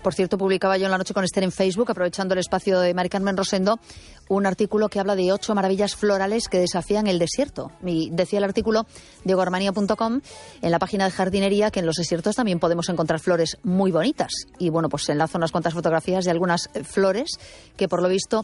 Por cierto, publicaba yo en la noche con Esther en Facebook, aprovechando el espacio de Mari Carmen Rosendo, un artículo que habla de 8 maravillas florales que desafían el desierto. Y decía el artículo diegoarmanía.com en la página de jardinería que en los desiertos también podemos encontrar flores muy bonitas. Y bueno, pues enlazo unas cuantas fotografías de algunas flores que por lo visto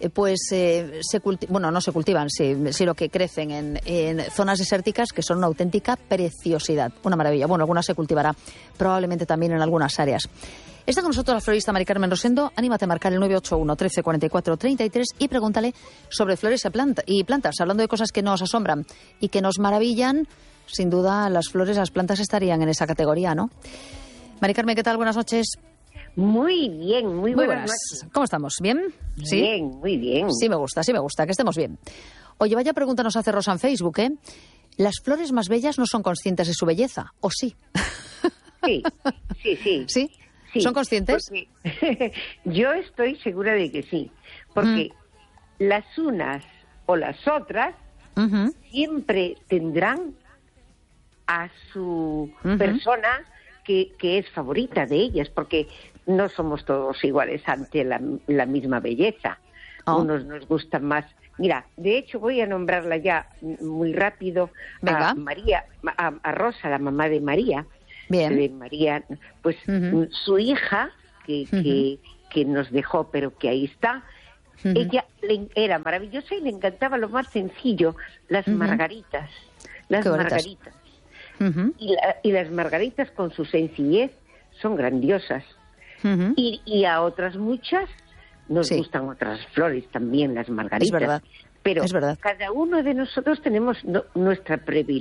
no se cultivan, sino que crecen en zonas desérticas que son una auténtica preciosidad. Una maravilla. Bueno, algunas se cultivará probablemente también en algunas áreas. Está con nosotros la florista Mari Carmen Rosendo. Anímate a marcar el 981 13 44 33 y pregúntale sobre flores y plantas. Hablando de cosas que nos asombran y que nos maravillan, sin duda las flores, las plantas estarían en esa categoría, ¿no? Mari Carmen, ¿qué tal? Buenas noches. Muy bien, muy buenas noches. ¿Cómo estamos? ¿Bien? ¿Sí? Bien, muy bien. Sí me gusta, que estemos bien. Oye, vaya pregunta nos hace Rosa en Facebook, ¿eh? ¿Las flores más bellas no son conscientes de su belleza? ¿O sí? Sí. ¿Sí? ¿Son conscientes? Porque yo estoy segura de que sí. Porque las unas o las otras siempre tendrán a su persona que es favorita de ellas, porque no somos todos iguales ante la misma belleza. Unos nos gustan más. Mira, de hecho voy a nombrarla ya muy rápido. Venga. A María, a Rosa, la mamá de María. Bien. De María, pues su hija, que nos dejó, pero que ahí está, ella era maravillosa y le encantaba lo más sencillo, las margaritas. Las margaritas. Y las margaritas con su sencillez son grandiosas. Y a otras muchas nos gustan otras flores también, las margaritas. Es verdad. Pero es verdad. Cada uno de nosotros tenemos nuestra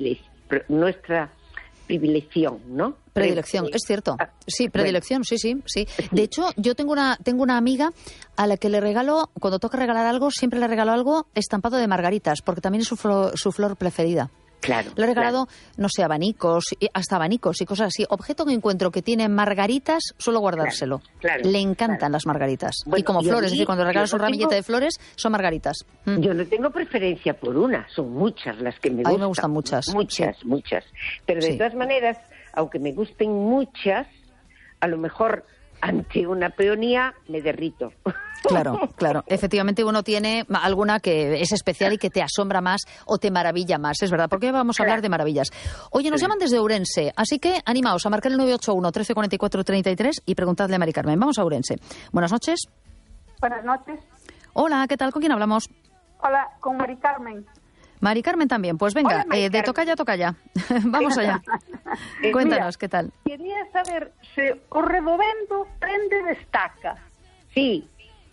predilección, ¿no? Predilección, es cierto. Sí, predilección, bueno. sí. De hecho, yo tengo una amiga a la que le regalo, cuando toca regalar algo, siempre le regalo algo estampado de margaritas, porque también es su flor preferida. Claro. Le he regalado, no sé, hasta abanicos y cosas así. Objeto que encuentro que tiene margaritas, suelo guardárselo. Claro, le encantan las margaritas. Bueno, y como flores, es decir, cuando regalas un ramillete de flores, son margaritas. Yo no tengo preferencia por una, son muchas las que me gustan. A mí me gustan muchas. Muchas. Pero de todas maneras, aunque me gusten muchas, a lo mejor ante una peonía me derrito. Claro. Efectivamente uno tiene alguna que es especial y que te asombra más o te maravilla más, es verdad, porque vamos a hablar de maravillas. Oye, nos llaman desde Ourense, así que animaos a marcar el 981 13 44 33 y preguntadle a Mari Carmen. Vamos a Ourense. Buenas noches. Buenas noches. Hola, ¿qué tal? ¿Con quién hablamos? Hola, con Mari Carmen. Mari Carmen también, pues venga, Hola, de tocalla. Vamos allá. Cuéntanos, ¿qué tal? Quería saber se o redovendo prende destaca. Sí,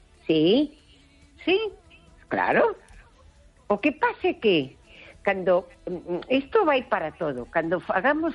claro. O que pase que cando isto vai para todo, cando hagamos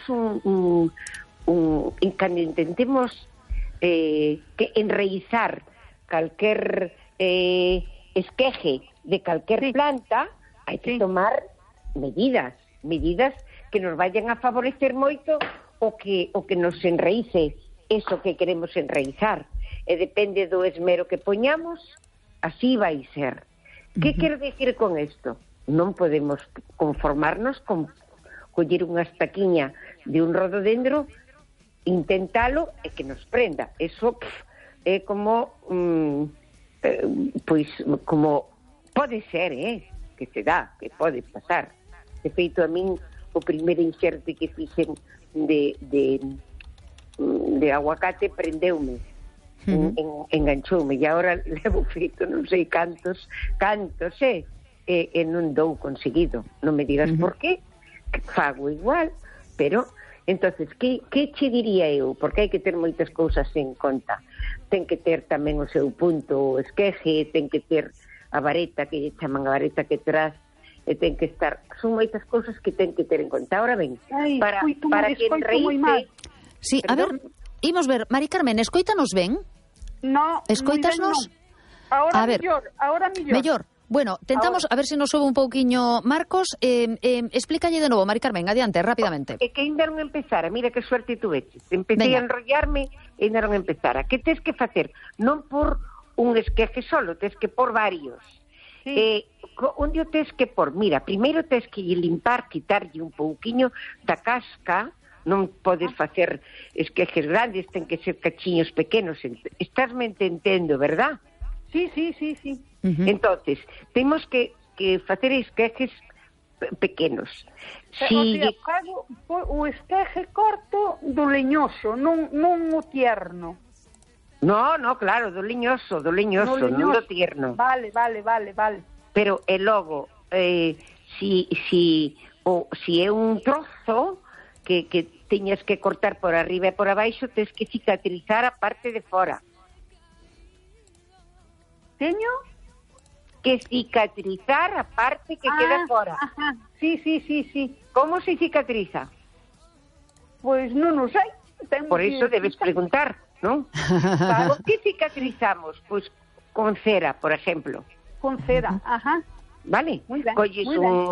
cando intentemos que enraizar calquer esqueje de calquer planta, hai que tomar medidas que nos vayan a favorecer moito o que nos enraíce eso que queremos enraizar. E depende do esmero que poñamos, así vai ser. Que quero dicir con isto? Non podemos conformarnos con coller unha estaquiña de un rododendro, intentalo e que nos prenda. Eso é como como pode ser, que se dá, que pode pasar. De feito, a min o primeiro inserte que fixen de aguacate prendeume, enganchoume, e agora levo feito non sei cantos, e non dou conseguido. Non me digas por qué, que fago igual, pero entonces, que che diría eu? Porque hai que ter moitas cousas en conta. Ten que ter tamén o seu punto, o esqueje, ten que ter a vareta, que lle chaman a vareta que tras, e ten que estar, son moitas cousas que ten que ter en conta. Ahora ben, para que enraíce. Sí, perdón. A ver, imos ver, Mari Carmen, escoítanos ben? No, escoítasnos? Ahora mellor. Bueno, tentamos a ver se nos sobe un pouquiño Marcos. Explícalle de novo, Mari Carmen, adiante, rapidamente. É que ainda non empezara, mira que suerte tuveches. Empecé a enrollarme e ainda non empezara. Que tes que facer? Non por un esqueje solo, tes que por varios. Sí. Onde o tes que por? Mira, primeiro tes que limpar, quitarlle un pouquiño da casca non podes facer esquejes grandes, ten que ser cachiños pequenos. Estásme entendendo, verdad? Sí. Entonces, temos que facer esquejes pequenos. O sea, fago o esqueje corto do leñoso, non o tierno. No, claro, do leñoso, non do tierno. Vale. Pero e logo, si é un trozo que teñas que cortar por arriba e por abaixo, tens que cicatrizar a parte de fora. Teño que cicatrizar a parte que queda fora. Ajá. Sí. Como se cicatriza? Pois non o sei. Por iso debes preguntar, non? Claro. Que cicatrizamos? Pois con cera, por exemplo. Con cera, ajá. Vale? Muy ben, Colles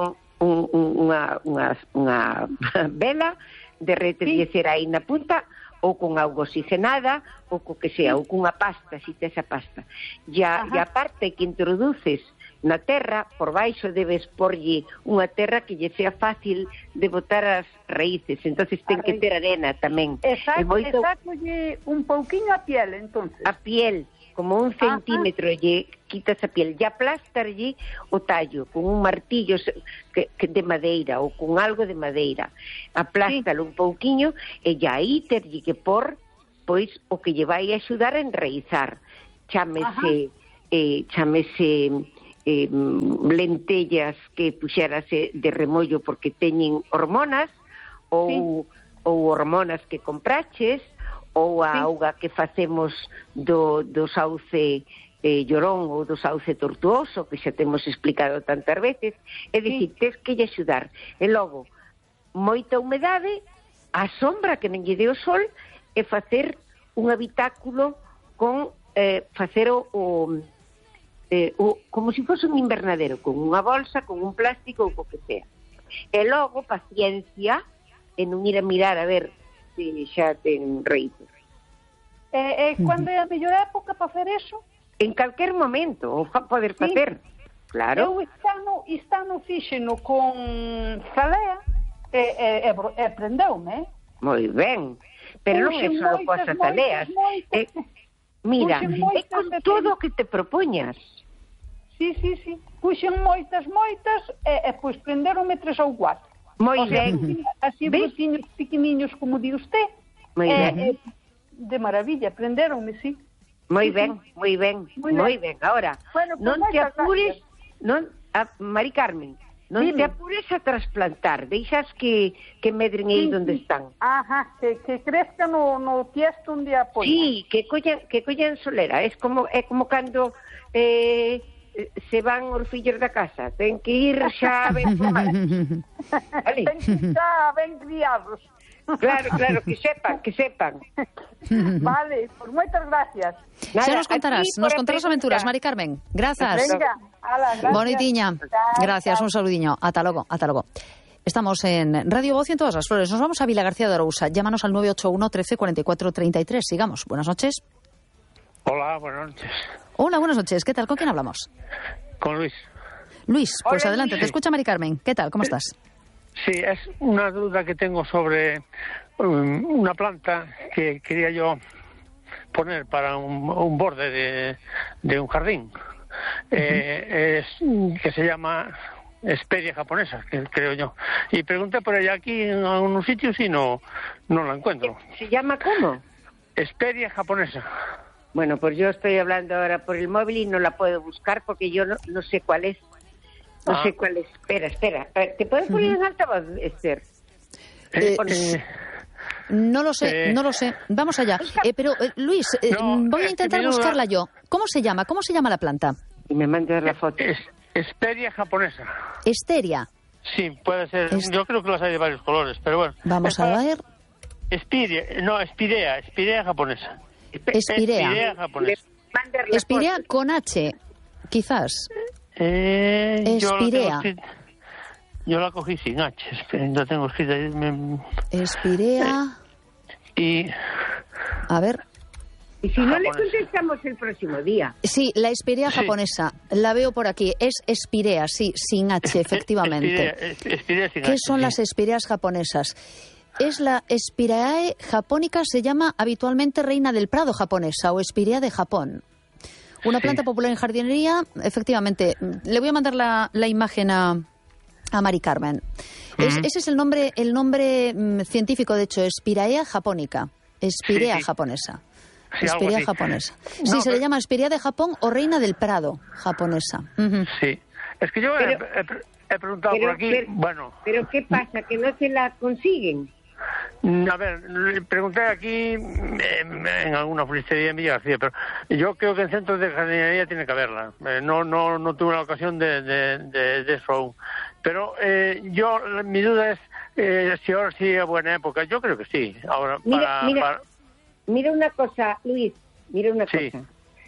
unha vela, derretes cera aí na punta, ou con auga oxigenada, ou co que sea, ou cunha pasta, si tes a pasta. E a parte que introduces na terra, por baixo debes porlle unha terra que lle sea fácil de botar as raíces, entonces ten que ter arena tamén. Exacto, un pouquiño a piel, entonces. A piel, como 1 centímetro, lle quitas a piel, e aplastarlle o tallo con un martillo de madeira ou con algo de madeira. Aplástalo un pouquiño e aí terlle que por pois o que lle vai axudar a enraizar. Chámese lentellas que puxérase de remollo porque teñen hormonas ou hormonas que compraches ou a auga que facemos do sauce llorón ou do sauce tortuoso que xa temos explicado tantas veces, é dicir, tes que lle axudar. E logo, moita humedade, a sombra que non lle dé o sol, e facer un habitáculo con facer como se fose un invernadero, con unha bolsa, con un plástico ou co que sea. E logo, paciencia, en non ir a mirar a ver se xa ten raíces. Cando é a mellor época para facer eso? En calquer momento, o poder facer. Claro. Eu estano fixeno con zalea e prendeume, Moi ben. Pero non é só cosas zaleas. Mira, é con todo o que te propoñas. Sí. Puxen moitas e pois prenderonme 3 ou 4. Moi ben. Así brotiños pequeniños como di usted. Moi ben. De maravilla, prenderonme, sí. Moi ben. Ahora, non te apures, Mari Carmen, non te apures a trasplantar, deixas que medren aí onde están. Ajá, que crezcan no tiesto onde apoian. Sí, que collan solera, é como cando se van os fillos da casa, ten que ir xa ben formados. Vale? Ten que ir xa ben criados. Claro, que sepan. Vale, pues moitas gracias. Xa nos contarás aventuras, Mari Carmen. Grazas. Venga, gracias. Bonitiña. Gracias, un saludiño. Ata logo. Estamos en Radio Voz y en Todas las Flores. Nos vamos a Vila García de Arousa. Llámanos al 981 13 44 33. Sigamos. Buenas noches. Hola, buenas noches. Hola, buenas noches. ¿Qué tal? ¿Con quién hablamos? Con Luis. Luis, pues Hola, adelante. Luis. Te escucha Mari Carmen. ¿Qué tal? ¿Cómo estás? Sí, es una duda que tengo sobre una planta que quería yo poner para un borde de un jardín. Que se llama Hesperia japonesa, que creo yo. Y pregunté por ella aquí en algunos sitios y no la encuentro. ¿Se llama cómo? Hesperia japonesa. Bueno, pues yo estoy hablando ahora por el móvil y no la puedo buscar porque yo no sé cuál es. No sé cuál es. Espera. A ver, ¿te puedes poner en altavoz, Esther? No lo sé. Vamos allá. Pero, Luis, voy a intentar buscarla yo. ¿Cómo se llama la planta? Y me mandas la foto. Hesperia japonesa. Esteria. Sí, puede ser. Yo creo que las hay de varios colores, pero bueno. Vamos a ver. Espirea japonesa. Espirea japonesa. Espirea con H, quizás. Espirea. Yo la cogí sin H, la tengo escrita ahí. Espirea. A ver. Y si no le contestamos el próximo día. Sí, la espirea japonesa. La veo por aquí. Es espirea, sí, sin H, efectivamente. Espirea sin ¿Qué H, son las espireas japonesas? es la Spiraea japonica, se llama habitualmente reina del prado japonesa o Spirea de Japón. Una planta popular en jardinería, efectivamente. Le voy a mandar la imagen a Mari Carmen. Ese es el nombre científico, de hecho, Spiraea japonica. Spirea japonesa. Sí, Spirea japonesa. No, sí, se le llama Spirea de Japón o reina del prado japonesa. Sí. Es que yo he preguntado por aquí, Pero ¿qué pasa? ¿Que no se la consiguen? A ver, le pregunté aquí en alguna floristería en Villa García, pero yo creo que en centros de jardinería tiene que haberla. No tuve la ocasión de eso aún. Pero mi duda es si ahora sí es buena época. Yo creo que sí. Ahora Mira una cosa, Luis, cosa.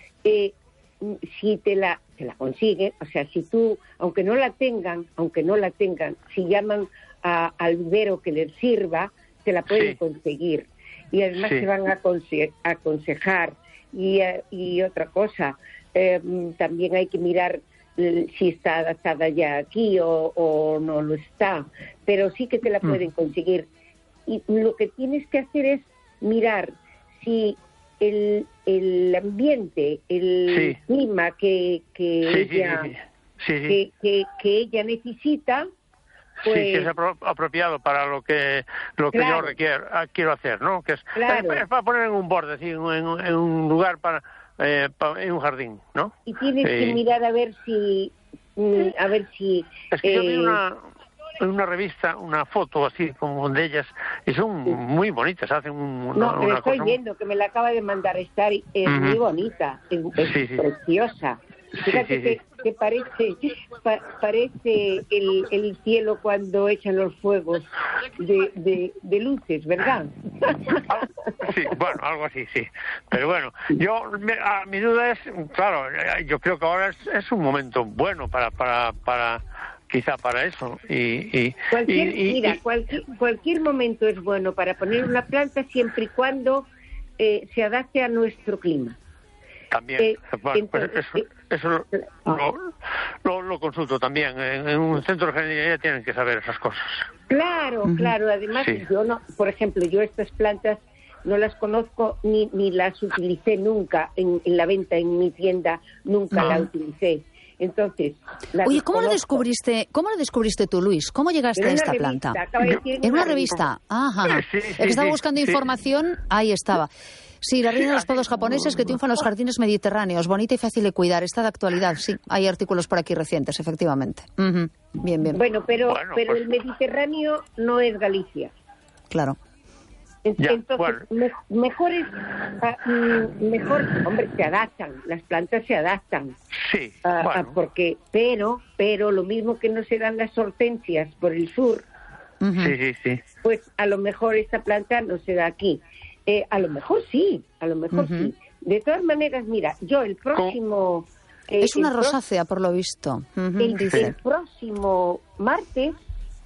Si te la consiguen, o sea, si tú, aunque no la tengan, si llaman al vivero que les sirva, te la pueden conseguir. Y además te van a aconsejar. Y otra cosa, también hay que mirar si está adaptada ya aquí o no lo está. Pero sí que te la pueden conseguir. Y lo que tienes que hacer es mirar si el ambiente, el clima que ella necesita, pues, que es apropiado para lo que yo quiero hacer, ¿no? Que es para poner en un borde, en un lugar en un jardín, ¿no? Y tienes que mirar a ver si es que yo vi en una revista una foto así como de ellas y son muy bonitas, hacen pero estoy viendo que me la acaba de mandar estar, es muy bonita, es preciosa. Fíjate que parece el cielo cuando echan los fuegos de luces, ¿verdad? Sí, bueno, algo así, sí. Pero bueno, mi duda es, claro, yo creo que ahora es un momento bueno para quizá para eso. Cualquier momento es bueno para poner una planta siempre y cuando se adapte a nuestro clima. También, eso lo consulto también. En un centro de jardinería tienen que saber esas cosas. Claro. Además, por ejemplo, yo estas plantas no las conozco ni las utilicé nunca en la venta en mi tienda, nunca la utilicé. Entonces, oye, ¿cómo lo descubriste tú, Luis? ¿Cómo llegaste a esta planta? ¿En una revista? Ajá. Estaba buscando información, ahí estaba. Sí, la reina de los prados japoneses que triunfa en los jardines mediterráneos, bonita y fácil de cuidar, está de actualidad, sí, hay artículos por aquí recientes, efectivamente. Bien. Bueno, pero el Mediterráneo no es Galicia. Claro. Entonces, mejor, hombre, se adaptan, las plantas se adaptan. Sí, pero lo mismo que no se dan las hortensias por el sur, sí. Pues a lo mejor esta planta no se da aquí. A lo mejor sí. Sí. De todas maneras, mira, yo el próximo... es una rosácea, por lo visto. El próximo martes,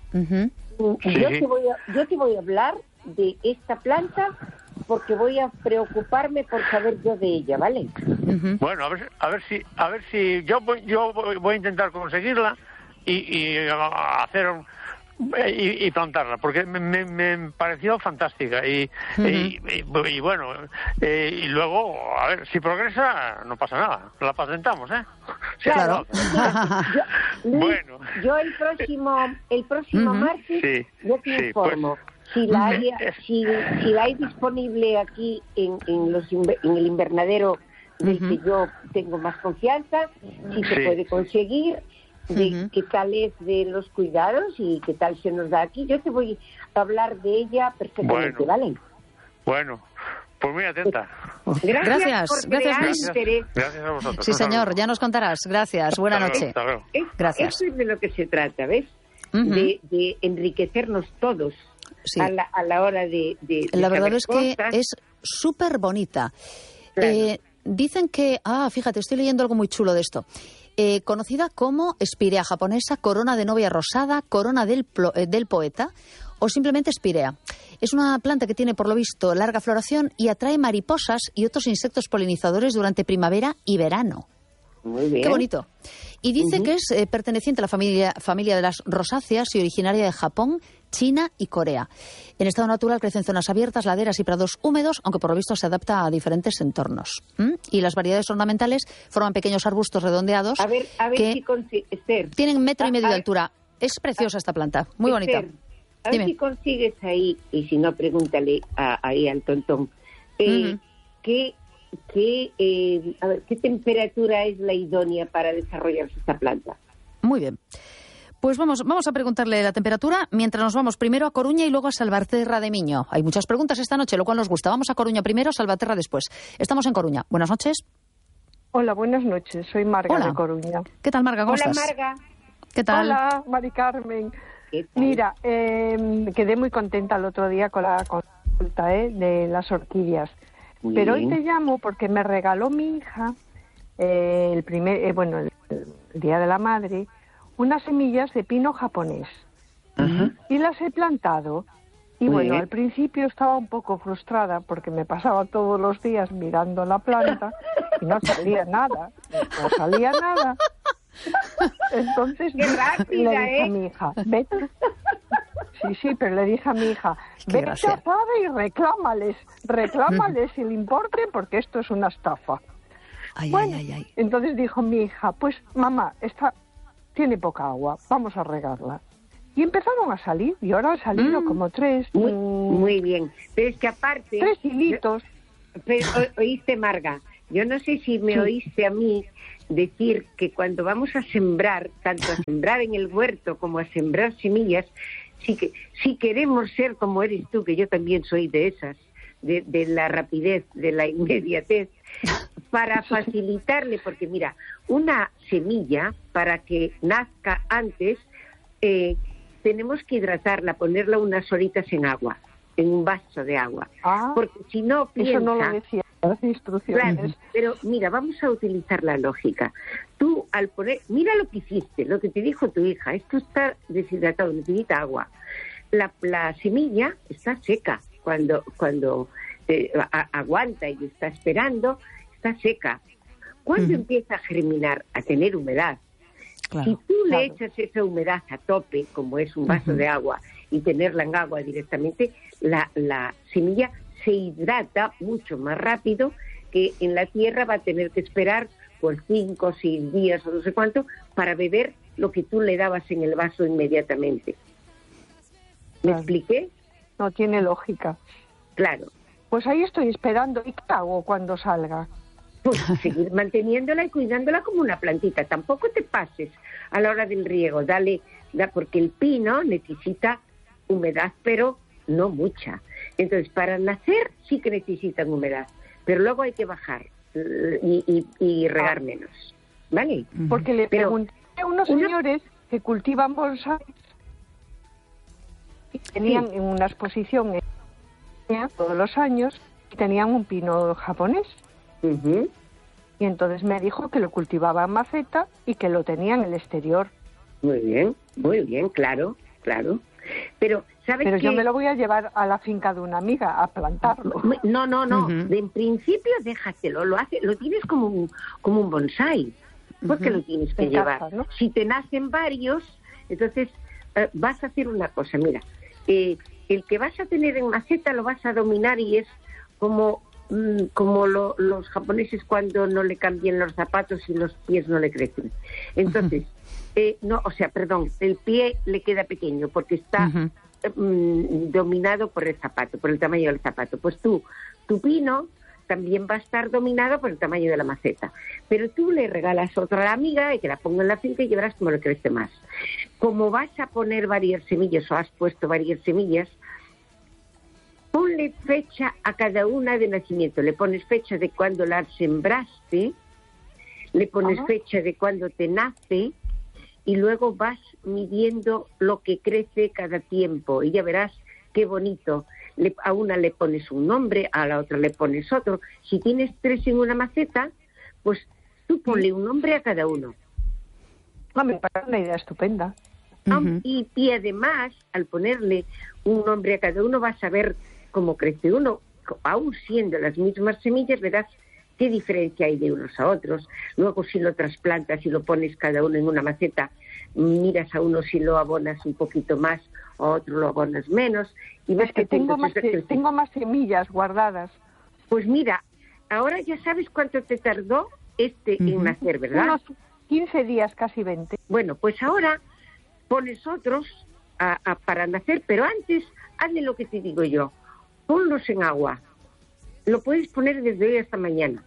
yo te voy a hablar de esta planta porque voy a preocuparme por saber yo de ella, ¿vale? Bueno, a ver si yo voy a intentar conseguirla y hacer y plantarla, porque me pareció fantástica y bueno, y luego a ver si progresa, no pasa nada, la patentamos, Claro. Bueno, yo el próximo martes yo te informo. Pues, si la hay disponible aquí en el invernadero del que yo tengo más confianza, si se puede conseguir, de qué tal es de los cuidados y qué tal se nos da aquí. Yo te voy a hablar de ella perfectamente, ¿vale? Bueno, pues muy atenta. Gracias, Luis. Gracias a vosotros. Sí, señor, ya nos contarás. Gracias, buena noche. Gracias. Eso es de lo que se trata, ¿ves? De enriquecernos todos. Sí. A la hora de la verdad es que cosas. es súper bonita. Claro. Dicen que... fíjate, estoy leyendo algo muy chulo de esto. Conocida como Spirea japonesa, corona de novia rosada, corona del poeta o simplemente Spirea. Es una planta que tiene, por lo visto, larga floración y atrae mariposas y otros insectos polinizadores durante primavera y verano. Muy bien. Qué bonito. Y dice que es perteneciente a la familia de las rosáceas y originaria de Japón, China y Corea. En estado natural crece en zonas abiertas, laderas y prados húmedos, aunque por lo visto se adapta a diferentes entornos. Y las variedades ornamentales forman pequeños arbustos redondeados a ver que si Esther, tienen 1,5 metros de altura. Es preciosa esta planta, muy bonita. Esther, a ver si consigues ahí, y si no, pregúntale ahí al tontón, ¿qué temperatura es la idónea para desarrollarse esta planta? Muy bien. Pues vamos a preguntarle la temperatura mientras nos vamos primero a Coruña y luego a Salvaterra de Miño. Hay muchas preguntas esta noche, lo cual nos gusta. Vamos a Coruña primero, Salvaterra después. Estamos en Coruña. Buenas noches. Hola, buenas noches. Soy Marga de Coruña. ¿Qué tal, Marga? ¿Cómo estás? Marga. ¿Qué tal? Hola, Mari Carmen. Mira, quedé muy contenta el otro día con la consulta de las orquídeas. Muy Pero bien. hoy te llamo porque me regaló mi hija el Día de la Madre unas semillas de pino japonés. Y las he plantado. Y Muy bueno, bien. al principio estaba un poco frustrada porque me pasaba todos los días mirando la planta y no salía nada. No salía nada. Entonces ¡Qué rápida, le dije a mi hija, vete. Sí, pero le dije a mi hija, Qué vete gracia. a Zara y reclámales el importe porque esto es una estafa. Ay, Bueno, ay. entonces dijo mi hija, pues mamá, esta tiene poca agua, vamos a regarla. Y empezaron a salir, y ahora han salido como 3. Muy bien. Pero es que aparte... 3 hilitos. Pero, oíste, Marga, yo no sé si me oíste a mí decir que cuando vamos a sembrar, tanto a sembrar en el huerto como a sembrar semillas, si queremos ser como eres tú, que yo también soy de esas, de la rapidez, de la inmediatez, para facilitarle, porque mira, una semilla, para que nazca antes, tenemos que hidratarla, ponerla unas horitas en agua, en un vaso de agua. Porque si no piensa... Eso no lo decía las instrucciones. Claro, pero mira, vamos a utilizar la lógica. Tú al poner... Mira lo que hiciste, lo que te dijo tu hija. Esto está deshidratado, necesita agua. La semilla está seca cuando aguanta y está esperando, está seca. Cuando empieza a germinar, a tener humedad, Claro, si tú le echas esa humedad a tope, como es un vaso de agua, y tenerla en agua directamente, la semilla se hidrata mucho más rápido que en la tierra. Va a tener que esperar por 5 o 6 días o no sé cuánto para beber lo que tú le dabas en el vaso inmediatamente. ¿Me expliqué? No tiene lógica. Claro. Pues ahí estoy esperando. ¿Y qué hago cuando salga? Pues seguir manteniéndola y cuidándola como una plantita. Tampoco te pases a la hora del riego. Porque el pino necesita humedad, pero no mucha. Entonces, para nacer sí que necesitan humedad, pero luego hay que bajar y regar menos. ¿Vale? Porque le pregunté a unos señores que cultivan bonsai y tenían en una exposición todos los años y tenían un pino japonés. Y entonces me dijo que lo cultivaba en maceta y que lo tenía en el exterior. Muy bien, claro. Pero, ¿sabes Pero qué? yo me lo voy a llevar a la finca de una amiga a plantarlo. No. En principio déjatelo, lo tienes como un bonsai, porque lo tienes que llevar. Casa, ¿no? Si Si te nacen varios, entonces vas a hacer una cosa, mira, el que vas a tener en maceta lo vas a dominar y es como los japoneses cuando no le cambian los zapatos y los pies no le crecen. Entonces, el pie le queda pequeño porque está dominado por el zapato, por el tamaño del zapato. Pues tu pino también va a estar dominado por el tamaño de la maceta. Pero tú le regalas otra a la amiga y que la ponga en la finca y verás cómo le crece más. Como vas a poner varias semillas o has puesto varias semillas, ponle fecha a cada una de nacimiento. Le pones fecha de cuando la sembraste, le pones fecha de cuando te nace y luego vas midiendo lo que crece cada tiempo y ya verás qué bonito. A una le pones un nombre, a la otra le pones otro. Si tienes 3 en una maceta, pues tú ponle un nombre a cada uno. Me parece una idea estupenda. Y además, al ponerle un nombre a cada uno, vas a ver cómo crece uno. Aún siendo las mismas semillas, verás ¿Qué diferencia hay de unos a otros? Luego, si lo trasplantas y lo pones cada uno en una maceta, miras a uno si lo abonas un poquito más, a otro lo abonas menos. Y ves que tengo más semillas guardadas. Pues mira, ahora ya sabes cuánto te tardó en nacer, ¿verdad? Unos 15 días, casi 20. Bueno, pues ahora pones otros para nacer, pero antes hazle lo que te digo yo. Ponlos en agua. Lo puedes poner desde hoy hasta mañana.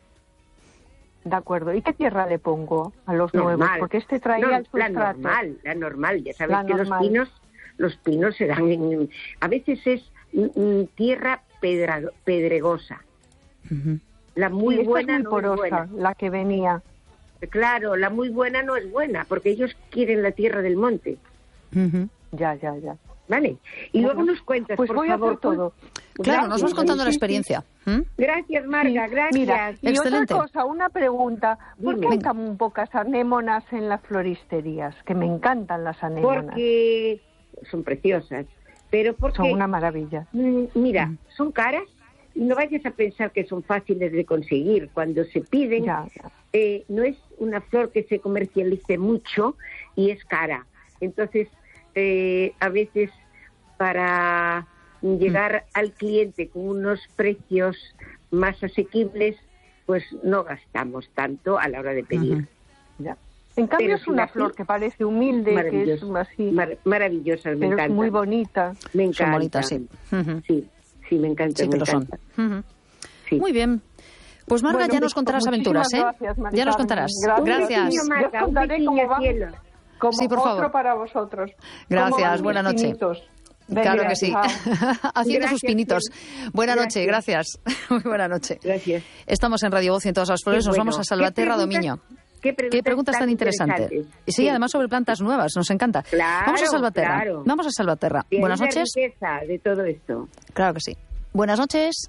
De acuerdo. ¿Y qué tierra le pongo a los nuevos? Porque traía el sustrato. La normal. Ya sabes que los pinos se dan a veces es tierra pedregosa. La muy buena es muy porosa, no es buena. La que venía. Claro, la muy buena no es buena, porque ellos quieren la tierra del monte. Ya. Vale. Y luego nos cuentas, pues por voy favor. A hacer todo. Claro, nos vas contando la experiencia. Gracias, Marga, gracias. Mira, y excelente. otra cosa, una pregunta. ¿Por qué hay tan pocas anémonas en las floristerías? Que me encantan las anémonas. Porque son preciosas, pero porque... Son una maravilla. Mira, son caras y no vayas a pensar que son fáciles de conseguir. Cuando se piden, no es una flor que se comercialice mucho y es cara. Entonces, a veces para llegar al cliente con unos precios más asequibles, pues no gastamos tanto a la hora de pedir. Ya. En cambio pero es una flor que parece humilde, que es así. Maravillosa, me pero encanta. Es muy bonita. Me encanta. Son bonitas, sí. Sí, me encanta. Sí, que lo son. Sí. Muy bien. Pues Marga, ya nos contarás aventuras, gracias, ya nos contarás. Gracias. Yo contaré cómo va. Como sí, por favor. para vosotros. Gracias, buena noche. Venga, claro que sí. Haciendo sus pinitos. Buena noche, gracias. Muy buena noche. Gracias. Estamos en Radio Voz y en todas las flores. Nos vamos a Salvaterra Domiño. ¿Qué preguntas tan interesantes? Sí, además sobre plantas nuevas, nos encanta. Claro, vamos a Salvaterra. Claro. Vamos a Salvaterra. Buenas noches. De todo esto. Claro que sí. Buenas noches.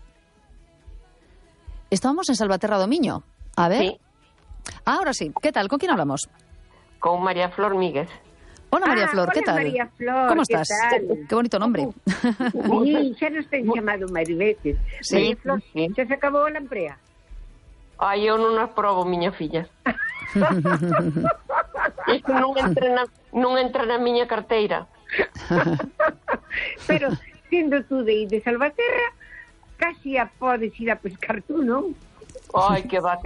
Estábamos en Salvaterra Domiño. A ver. Sí. Ahora sí. ¿Qué tal? ¿Con quién hablamos? Con María Flor Míguez. Hola María Flor, ¿qué tal? María Flor, ¿cómo estás? Qué bonito nombre. Sí, ya nos ten chamado máis veces. Sí. María Flor, xa se acabou a lamprea? Ai, eu non as probo, miña filla. Isto non entra na miña carteira. Pero, sendo tú de Salvaterra, casi a podes ir a pescar tú, non? Ai, que va.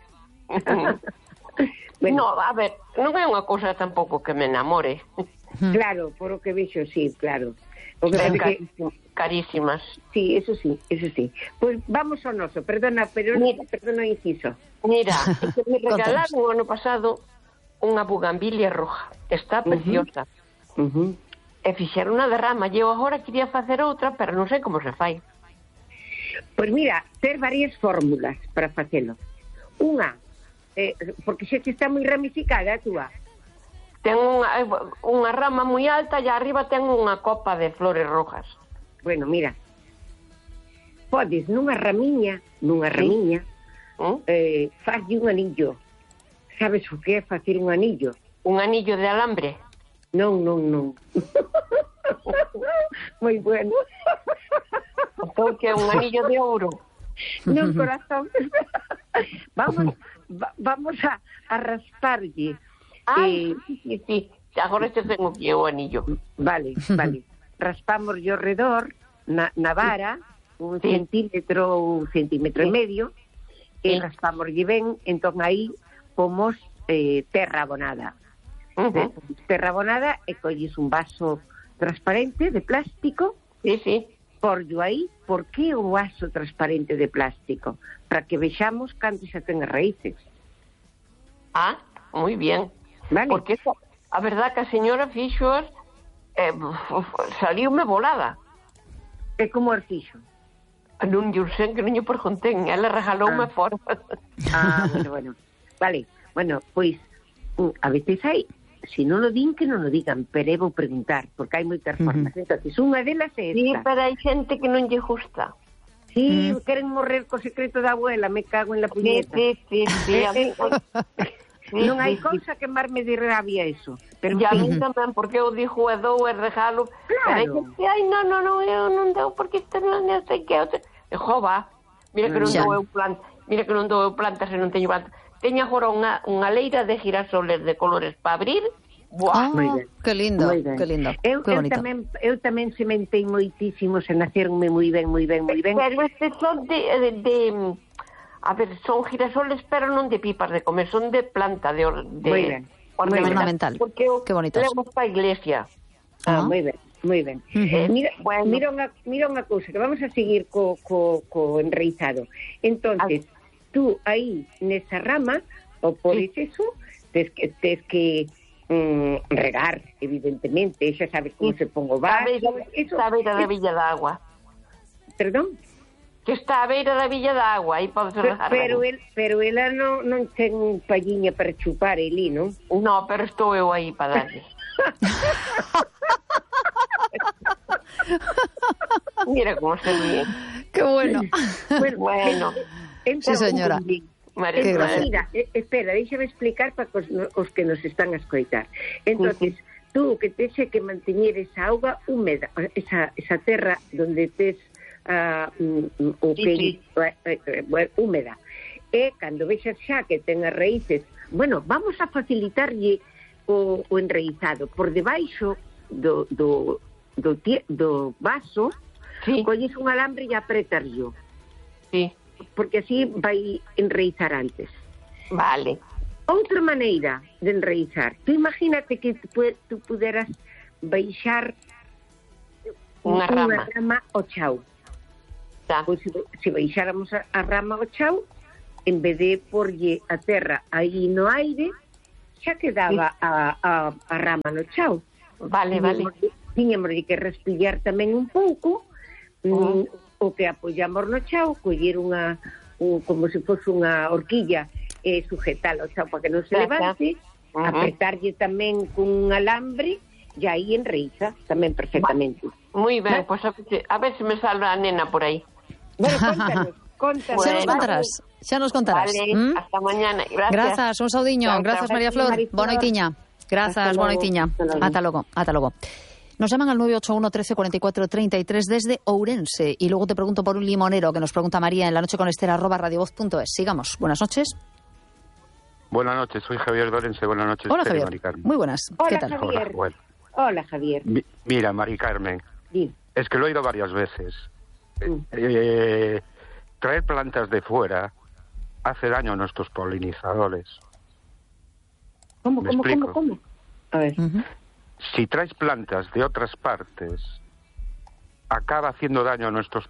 Bueno, a ver, non é unha cousa tampouco que me enamore. Claro, por o que vexo, sí, claro. O que carísimas. Sí, eso sí. Pois vamos ao noso, perdona o inciso. Mira, que me regalaron o ano pasado unha bugambilia roja. Está preciosa. E fixeron unha derrama. Eu agora quería facer outra, pero non sei como se fai. Pois mira, ter varias fórmulas para facelo. Unha, porque xa que está moi ramificada a túa. Ten unha rama moi alta e arriba ten unha copa de flores rojas. Bueno, mira, podes nunha ramiña, faslle un anillo. Sabes o que é facer un anillo? Un anillo de alambre? Non. Moi bueno. Entón que é un anillo de ouro? Non, corazón. Vamos a rasparlle. Sí. Agora xa tengo que o anillo. Vale. Raspamos yo redor na vara, un centímetro ou un centímetro e medio, e raspamoslle ben, entón aí pomos terra abonada. Terra abonada e colles un vaso transparente de plástico. Sí. Porllo aí. Por que o vaso transparente de plástico? Para que vexamos canto xa ten as raíces. Ah, moi bien. Vale. Porque a verdad que a señora fixo saliume volada. E como as fixo? Non lle sei, que non lle preguntei. Ela regaloume fora. Bueno. Vale, bueno, pois a veces hai, se non o din, que non o digan, pero eu vou preguntar, porque hai moitas formas. Entonces, unha delas é esta. Sí, pero hai xente que non lle gusta. Sí, queren morrer co secreto da abuela, me cago en la puñeta. Sí. Non hai cousa que máis me de rabia eso. Pero a mí tamén, porque eu dixo e dou e regalo. Claro. Pero ai, non, eu non dou, porque isto non sei que. E jova, Mira que non dou plantas e non teño plantas. Teño agora unha leira de girasoles de colores para abrir. Buah, que lindo, que lindo. Eu tamén sementei moitísimos e naceronme moi ben. Pero este son a ver, son girasoles, pero non de pipas de comer, son de planta, de ornamental. Porque qué bonitos. Levo para a iglesia. Moi ben. Mira unha cousa, que vamos a seguir co enraizado. Entonces, tú aí nesa rama, ou podes eso, tes que regar, evidentemente, xa sabes como se pon o vaso. Está a beira da Villa da Agua. Perdón? Que está a beira da Villa da Agua, aí podes regar. Pero ela non ten palliña para chupar, Eli, non? No, pero estou eu aí para darlle. Mira como se ríe. Qué bueno. Bueno. Sí, señora. Mira, espera, déxame explicar para os que nos están a escoitar. Entonces, tú que tes que manteñer esa auga húmeda, esa terra donde tes húmeda, e cando vexas xa que ten as raíces, bueno, vamos a facilitarlle o enraizado por debaixo do vaso, colles un alambre e apretarlo. Sí. Porque así vai enraizar antes. Vale. Outra maneira de enraizar. Tú imagínate que tú puderas baixar unha rama ao chao. Pois se baixáramos a rama ao chao, en vez de porlle a terra aí no aire, xa quedaba a rama no chao. Vale. Tiñamos que respillar tamén un pouco, o que apoyamos no chao, coller como se fose unha horquilla e sujetar o chao para que non se levante, apretarlle tamén con un alambre e aí enreiza tamén perfectamente. Moi ben, pois a ver se me salva a nena por aí. Bueno, contanos. Xa nos contarás. Vale, hasta mañana. Grazas, un saudiño. Grazas, María Flor. Boa noitiña. Grazas, boa noitiña. Ata logo. Nos llaman al 981 13 44 33 desde Ourense. Y luego te pregunto por un limonero que nos pregunta María en la noche con Esther@radiovoz.es. Sigamos. Buenas noches. Buenas noches, soy Javier de Ourense. Buenas noches. Hola, Javier. Muy buenas. ¿Qué tal? Javier. Hola, Javier. Mira, Mari Carmen. Sí. Es que lo he oído varias veces. Traer plantas de fuera hace daño a nuestros polinizadores. ¿Cómo? A ver. Si traes plantas de otras partes, acaba haciendo daño a nuestros